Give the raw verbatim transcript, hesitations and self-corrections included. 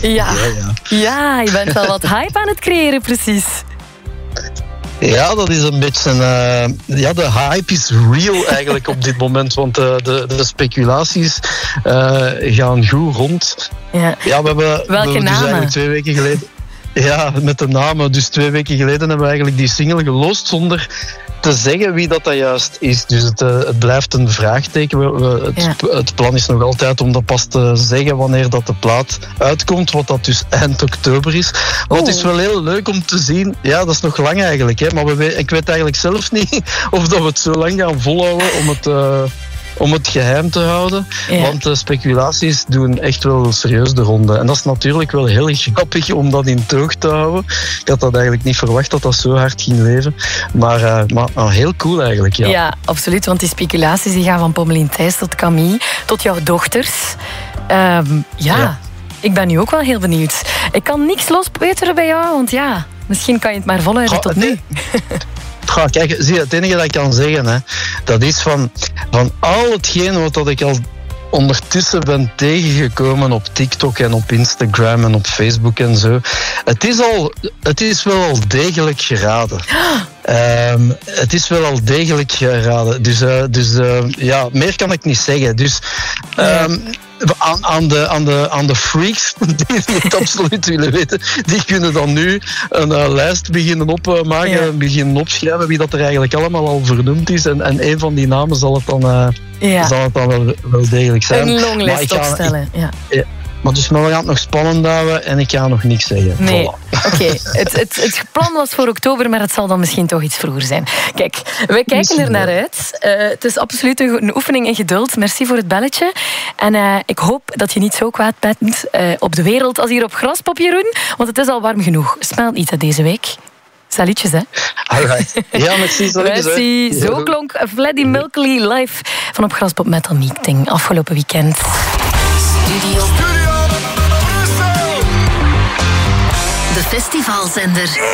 Ja. Ja, ja. ja, je bent wel wat hype aan het creëren, precies. Ja, dat is een beetje... Uh, ja, de hype is real eigenlijk op dit moment. Want uh, de, de speculaties uh, gaan goed rond. Ja, ja we hebben... Welke we hebben dus namen? eigenlijk twee weken geleden... Ja, met de namen. Dus twee weken geleden hebben we eigenlijk die single gelost zonder te zeggen wie dat, dat juist is. Dus het, uh, het blijft een vraagteken. We, we, het, ja. het plan is nog altijd om dat pas te zeggen wanneer dat de plaat uitkomt, wat dat dus eind oktober is. Maar oh. Het is wel heel leuk om te zien. Ja, dat is nog lang eigenlijk. Hè, maar we, ik weet eigenlijk zelf niet of dat we het zo lang gaan volhouden om het... Uh, om het geheim te houden. Ja. Want de speculaties doen echt wel serieus de ronde. En dat is natuurlijk wel heel grappig om dat in toog te houden. Ik had dat eigenlijk niet verwacht dat dat zo hard ging leven. Maar, uh, maar uh, heel cool eigenlijk, ja. Ja, absoluut. Want die speculaties die gaan van Pommelien Thijs tot Camille, tot jouw dochters. Um, ja, ja, ik ben nu ook wel heel benieuwd. Ik kan niks lospeuteren bij jou, want ja, misschien kan je het maar volhouden oh, tot nee. nu. Ga, kijk, zie je, het enige dat ik kan zeggen, hè, dat is van, van al hetgeen wat dat ik al ondertussen ben tegengekomen op TikTok en op Instagram en op Facebook en zo. Het is, al, het is wel al degelijk geraden. Um, het is wel al degelijk geraden. Dus, uh, dus uh, ja, meer kan ik niet zeggen. Dus... Um, Aan, aan, de, aan, de, aan de freaks die het absoluut willen weten, die kunnen dan nu een uh, lijst beginnen opmaken, ja. beginnen opschrijven wie dat er eigenlijk allemaal al vernoemd is. En, en een van die namen zal het dan, uh, ja. zal het dan wel, wel degelijk zijn. Een longlist opstellen. Ik, ja. Ja. Maar dus maar we gaan het nog spannend houden en ik ga nog niks zeggen. Nee, voilà. Oké. Okay. Het, het, het plan was voor oktober, maar het zal dan misschien toch iets vroeger zijn. Kijk, wij kijken er naar uit. Uh, het is absoluut een, een oefening in geduld. Merci voor het belletje. En uh, ik hoop dat je niet zo kwaad bent uh, op de wereld als hier op Graspop, Jeroen. Want het is al warm genoeg. Smelt niet hè, deze week. Salutjes, hè. Alright. Ja, merci. Merci. Zo klonk Freddie Mercury live van op Graspop Metal Meeting afgelopen weekend. Studio. De festivalzender.